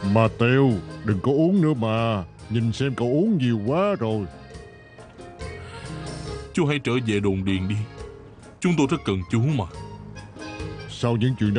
Mateo, đừng có uống nữa mà. Nhìn xem cậu uống nhiều quá rồi. Chú hãy trở về đồn điền đi. Chúng tôi rất cần chú mà. Sau những chuyện